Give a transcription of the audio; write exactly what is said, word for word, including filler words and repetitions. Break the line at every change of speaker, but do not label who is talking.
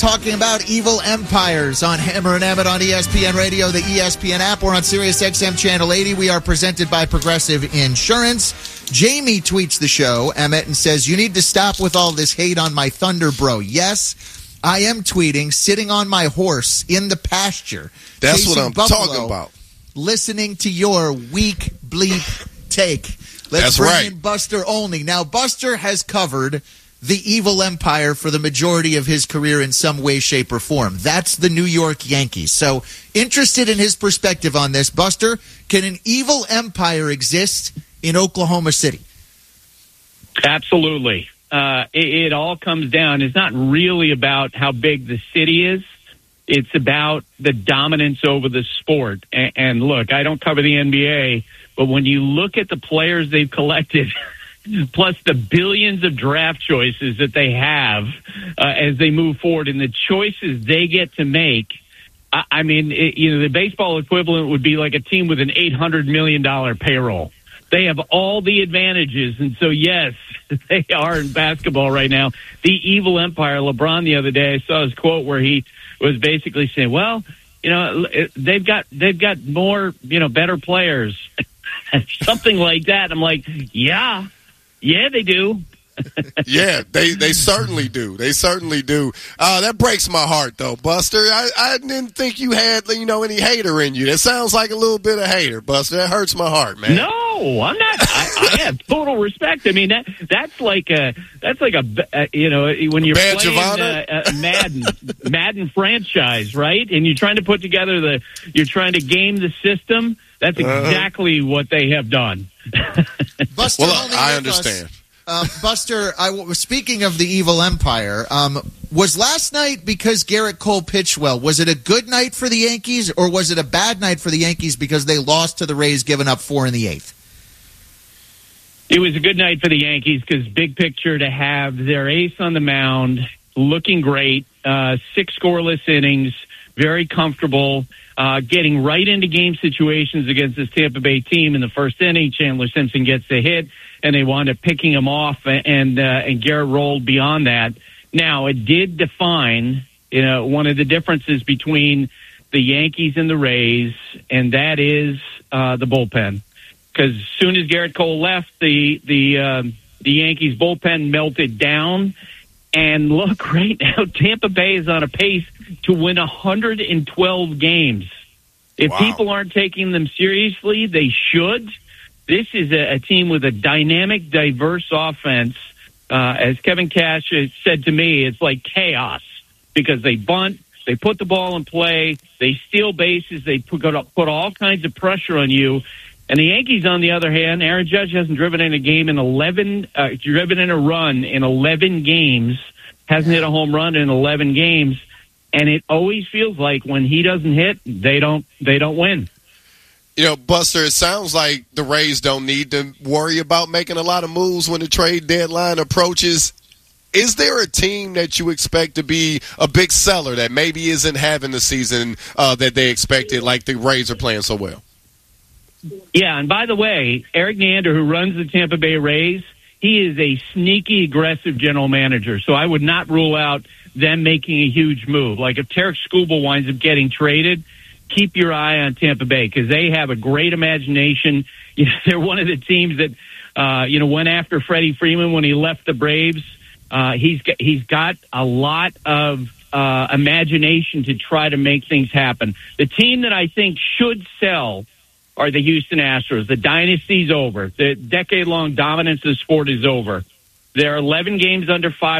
talking about evil empires on Hammer and Emmett on E S P N Radio, the E S P N app. We're on Sirius X M Channel eighty. We are presented by Progressive Insurance. Jamie tweets the show, Emmett, and says, you need to stop with all this hate on my Thunder bro. Yes, I am tweeting, sitting on my horse in the pasture.
That's what I'm
Buffalo,
talking about.
Listening to your weak bleep take. Let's
That's
bring
right.
in Buster Olney. Now, Buster has covered the evil empire for the majority of his career in some way, shape, or form. That's the New York Yankees. So, interested in his perspective on this, Buster, can an evil empire exist in Oklahoma City?
Absolutely. Uh, it, it all comes down. It's not really about how big the city is. It's about the dominance over the sport. And, and look, I don't cover the N B A, but when you look at the players they've collected, plus the billions of draft choices that they have uh, as they move forward and the choices they get to make, I, I mean, it, you know, the baseball equivalent would be like a team with an eight hundred million dollars payroll. They have all the advantages. And so, yes, they are in basketball right now. The evil empire. LeBron the other day, I saw his quote where he was basically saying, well, you know, they've got they've got more, you know, better players. Something like that. I'm like, yeah, yeah, they do.
Yeah, they, they certainly do. They certainly do. Uh, that breaks my heart, though, Buster. I, I didn't think you had, you know, any hater in you. That sounds like a little bit of hater, Buster. That hurts my heart, man.
No, I'm not. I, I have total respect. I mean, that that's like a that's like a uh, you know, when you're
Badge
playing
of honor?
uh, a Madden Madden franchise, right? And you're trying to put together the you're trying to game the system. That's exactly uh-huh. what they have done.
Buster,
well, I understand.
Us, uh, Buster, I was speaking of the evil empire. Um, was last night because Garrett Cole pitched well? Was it a good night for the Yankees, or was it a bad night for the Yankees because they lost to the Rays, giving up four in the eighth?
It was a good night for the Yankees because big picture to have their ace on the mound, looking great, uh, six scoreless innings, very comfortable, uh, getting right into game situations against this Tampa Bay team in the first inning. Chandler Simpson gets the hit, and they wound up picking him off, and uh, and Garrett rolled beyond that. Now, it did define, you know, one of the differences between the Yankees and the Rays, and that is uh, the bullpen. Because as soon as Garrett Cole left, the the uh, the Yankees bullpen melted down. And look, right now, Tampa Bay is on a pace to win one hundred twelve games. If
wow.
people aren't taking them seriously, they should. This is a, a team with a dynamic, diverse offense. Uh, as Kevin Cash has said to me, it's like chaos because they bunt, they put the ball in play, they steal bases, they put, put all kinds of pressure on you. And the Yankees, on the other hand, Aaron Judge hasn't driven in a game in eleven, uh, driven in a run in eleven games, hasn't hit a home run in eleven games, and it always feels like when he doesn't hit, they don't, they don't win.
You know, Buster, it sounds like the Rays don't need to worry about making a lot of moves when the trade deadline approaches. Is there a team that you expect to be a big seller that maybe isn't having the season uh, that they expected, like the Rays are playing so well?
Yeah, and by the way, Eric Neander, who runs the Tampa Bay Rays, he is a sneaky, aggressive general manager. So I would not rule out them making a huge move. Like if Tarek Skubal winds up getting traded, keep your eye on Tampa Bay because they have a great imagination. You know, they're one of the teams that, uh, you know, went after Freddie Freeman when he left the Braves. Uh, he's got, he's got a lot of uh, imagination to try to make things happen. The team that I think should sell are the Houston Astros. The dynasty's over. The decade-long dominance of the sport is over. They're eleven games under five